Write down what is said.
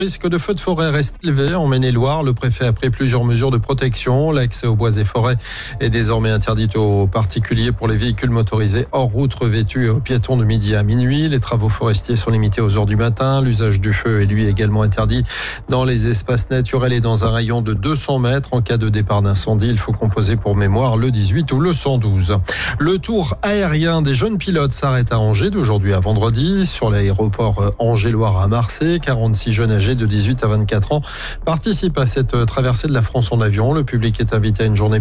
Le risque de feux de forêt reste élevé en Maine-et-Loire. Le préfet a pris plusieurs mesures de protection. L'accès aux bois et forêts est désormais interdit aux particuliers pour les véhicules motorisés hors route revêtus et aux piétons de midi à minuit. Les travaux forestiers sont limités aux heures du matin. L'usage du feu est lui également interdit dans les espaces naturels et dans un rayon de 200 mètres. En cas de départ d'incendie, il faut composer pour mémoire le 18 ou le 112. Le tour aérien des jeunes pilotes s'arrête à Angers d'aujourd'hui à vendredi. Sur l'aéroport Angers-Loire à Marseille, 46 jeunes âgés de 18 à 24 ans participent à cette traversée de la France en avion. Le public est invité à une journée